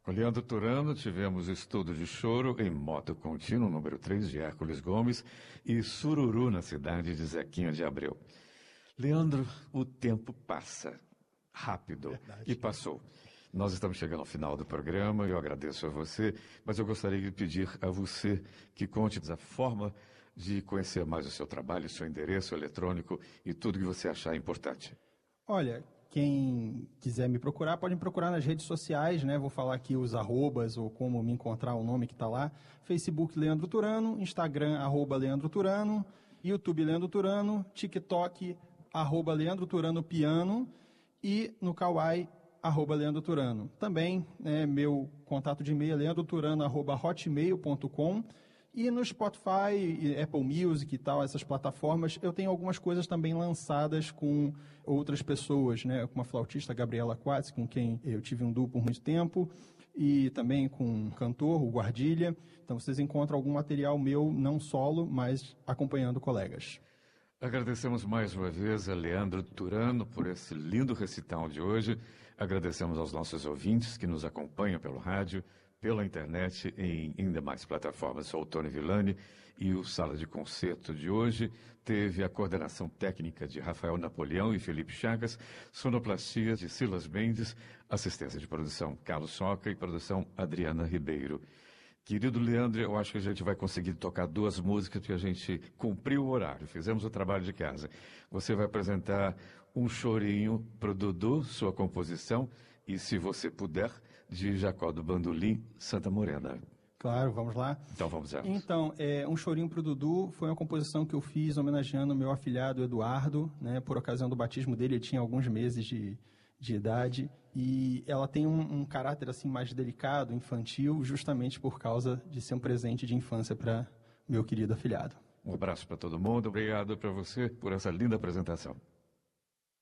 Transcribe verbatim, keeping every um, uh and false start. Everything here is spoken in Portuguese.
Com Leandro Turano, tivemos Estudo de Choro em Moto Contínuo, número três, de Hércules Gomes, e Sururu na Cidade, de Zequinha de Abreu. Leandro, o tempo passa rápido. Verdade. E passou. Nós estamos chegando ao final do programa, eu agradeço a você, mas eu gostaria de pedir a você que conte a forma de conhecer mais o seu trabalho, o seu endereço eletrônico e tudo que você achar importante. Olha, quem quiser me procurar, pode me procurar nas redes sociais, né? Vou falar aqui os arrobas ou como me encontrar, o nome que está lá. Facebook Leandro Turano, Instagram arroba Leandro Turano, YouTube Leandro Turano, TikTok arroba Leandro Turano Piano e no Kawaii arroba Leandro Turano. Também, né, meu contato de e-mail é leandroturano arroba hotmail ponto com. E no Spotify, Apple Music e tal, essas plataformas, eu tenho algumas coisas também lançadas com outras pessoas, né? Com a flautista Gabriela Quatz, com quem eu tive um duo por muito tempo, e também com um cantor, o Guardilha. Então vocês encontram algum material meu, não solo, mas acompanhando colegas. Agradecemos mais uma vez a Leandro Turano por esse lindo recital de hoje. Agradecemos aos nossos ouvintes que nos acompanham pelo rádio, pela internet e em ainda mais plataformas. Sou o Tony Villani e o Sala de Concerto de hoje teve a coordenação técnica de Rafael Napoleão e Felipe Chagas, sonoplastia de Silas Mendes, assistência de produção Carlos Soca e produção Adriana Ribeiro. Querido Leandro, eu acho que a gente vai conseguir tocar duas músicas porque a gente cumpriu o horário, fizemos o trabalho de casa. Você vai apresentar um chorinho para o Dudu, sua composição, e se você puder, de Jacó do Bandolim, Santa Morena. Claro, vamos lá? Então vamos lá. Então, é, Um Chorinho para o Dudu foi uma composição que eu fiz homenageando o meu afilhado Eduardo, né, por ocasião do batismo dele, ele tinha alguns meses de... de idade, e ela tem um, um caráter assim mais delicado, infantil, justamente por causa de ser um presente de infância para meu querido afilhado. Um abraço para todo mundo, obrigado para você por essa linda apresentação.